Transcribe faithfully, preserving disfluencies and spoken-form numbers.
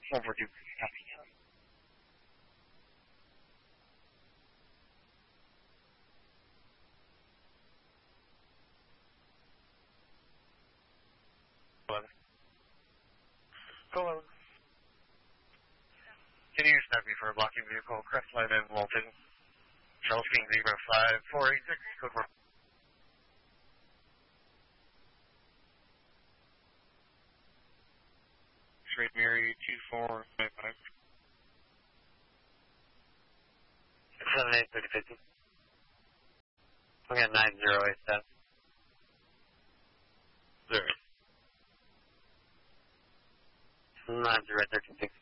one four two, copy. eleven. Hello. Can you stop me for a blocking vehicle, Crestline and Walton? Charles King zero five four eight six, code four. Straight Mary two four five five. seven eight thirty fifty. We got nine zero eight seven. Zero. nine zero thirteen sixty.